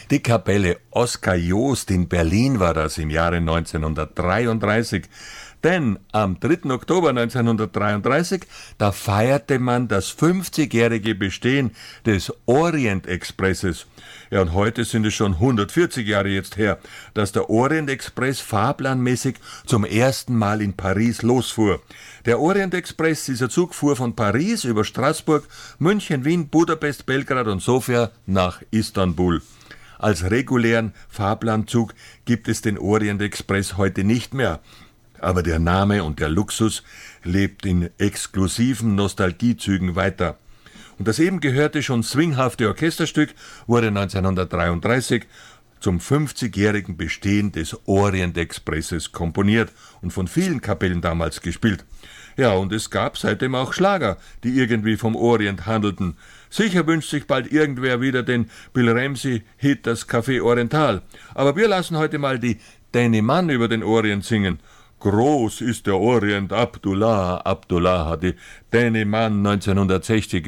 Die Kapelle Oskar Joost in Berlin war das im Jahre 1933. Denn am 3. Oktober 1933, da feierte man das 50-jährige Bestehen des Orient-Expresses. Ja, und heute sind es schon 140 Jahre jetzt her, dass der Orient-Express fahrplanmäßig zum ersten Mal in Paris losfuhr. Der Orient-Express, dieser Zug fuhr von Paris über Straßburg, München, Wien, Budapest, Belgrad und Sofia nach Istanbul. Als regulären Fahrplanzug gibt es den Orient-Express heute nicht mehr. Aber der Name und der Luxus lebt in exklusiven Nostalgiezügen weiter. Und das eben gehörte schon swinghafte Orchesterstück wurde 1933 zum 50-jährigen Bestehen des Orient-Expresses komponiert und von vielen Kapellen damals gespielt. Ja, und es gab seitdem auch Schlager, die irgendwie vom Orient handelten. Sicher wünscht sich bald irgendwer wieder den Bill Ramsey-Hit Das Café Oriental. Aber wir lassen heute mal die Danny Mann über den Orient singen. Groß ist der Orient, Abdullah, Abdullah, hat die Danny Mann 1960